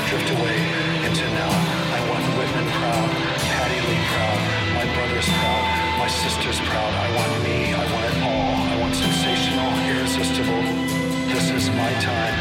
drift away into now. I want Whitman proud, Patty Lee proud, my brother's proud, my sister's proud. I want me, I want it all. I want sensational, irresistible. This is my time.